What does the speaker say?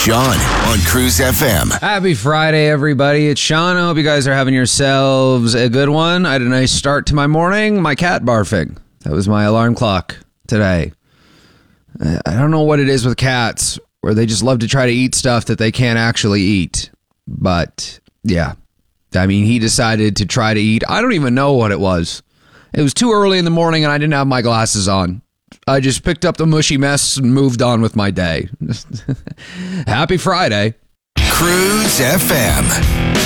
Sean on Cruise FM. Happy Friday, everybody. It's Sean. I hope you guys are having yourselves a good one. I had a nice start to my morning. My cat barfing. That was my alarm clock today. I don't know what it is with cats, where they just love to try to eat stuff that they can't actually eat. But, yeah. I mean, he decided to try to eat. I don't even know what it was. It was too early in the morning and I didn't have my glasses on. I just picked up the mushy mess and moved on with my day. Happy Friday. Cruise FM.